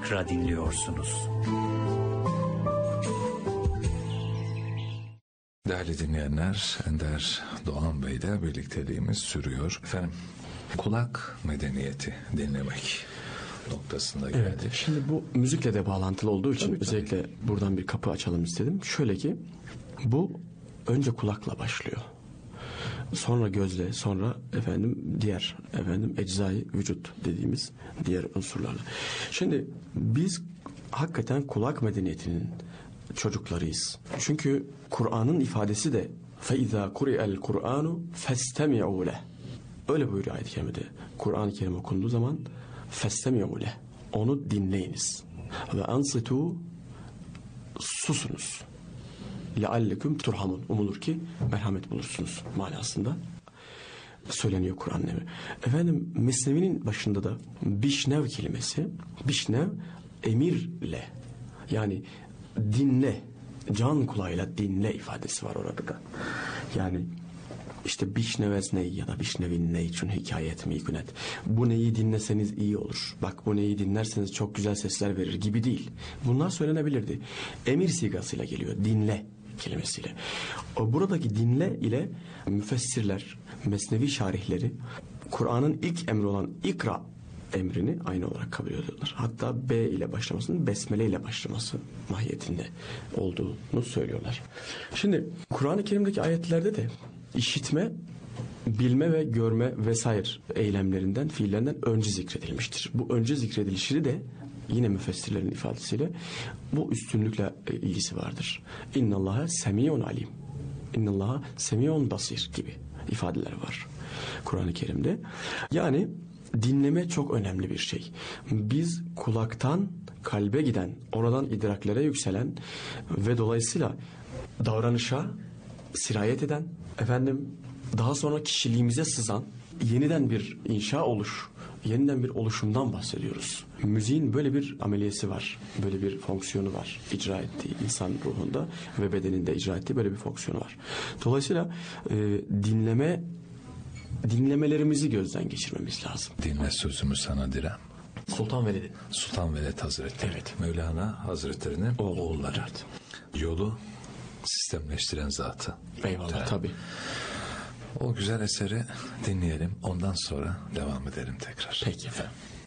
Akra dinliyorsunuz. Değerli dinleyenler, Ender Doğan Bey ile birlikteliğimiz sürüyor. Efendim, kulak medeniyeti dinlemek noktasında geldik. Evet, şimdi bu müzikle de bağlantılı olduğu için Tabii. özellikle buradan bir kapı açalım istedim. Şöyle ki, bu önce kulakla başlıyor. Sonra gözle, sonra diğer eczai vücut dediğimiz diğer unsurlarla. Şimdi biz hakikaten kulak medeniyetinin çocuklarıyız. Çünkü Kur'an'ın ifadesi de فَاِذَا قُرِئَ الْقُرْآنُ فَاسْتَمِعُوا لَهُ. Öyle buyuruyor ayet-i kerimede. Kur'an-ı Kerim okunduğu zaman فَاسْتَمِعُوا لَهُ. Onu dinleyiniz. Ve ansitu, susunuz. لَعَلَّكُمْ turhamun. Umulur ki merhamet bulursunuz manasında söyleniyor Kur'an-ı Kerim. Mesnevi'nin başında da bişnev kelimesi, bişnev emirle, yani dinle, can kulağıyla dinle ifadesi var orada da. Yani işte bişnevez ney ya da bişnevin ney için hikayet mi günet. Bu neyi dinleseniz iyi olur. Bak bu neyi dinlerseniz çok güzel sesler verir gibi değil. Bunlar söylenebilirdi. Emir sigasıyla geliyor. Dinle kelimesiyle. Buradaki dinle ile müfessirler, mesnevi şarihleri Kur'an'ın ilk emri olan ikra emrini aynı olarak kabul ediyorlar. Hatta B ile başlamasının besmele ile başlaması mahiyetinde olduğunu söylüyorlar. Şimdi Kur'an-ı Kerim'deki ayetlerde de işitme, bilme ve görme vesaire eylemlerinden, fiillerinden önce zikredilmiştir. Bu önce zikredilişi de yine müfessirlerin ifadesiyle bu üstünlükle ilgisi vardır. İnnallâhe semî'un alim. İnnallâhe semî'un basir gibi ifadeler var Kur'an-ı Kerim'de. Yani dinleme çok önemli bir şey. Biz kulaktan kalbe giden, oradan idraklere yükselen ve dolayısıyla davranışa sirayet eden, daha sonra kişiliğimize sızan yeniden bir inşa oluş, yeniden bir oluşumdan bahsediyoruz. Müziğin böyle bir ameliyesi var. Böyle bir fonksiyonu var. İcra ettiği, insan ruhunda ve bedeninde icra ettiği böyle bir fonksiyonu var. Dolayısıyla dinlemelerimizi gözden geçirmemiz lazım. Dinle sözümü sana direm. Sultan Velid. Sultan Veled Hazretleri. Evet. Mevlana Hazretleri'nin oğulları. Evet. Yolu sistemleştiren zatı. Eyvallah, tabii. O güzel eseri dinleyelim. Ondan sonra devam edelim tekrar. Peki efendim.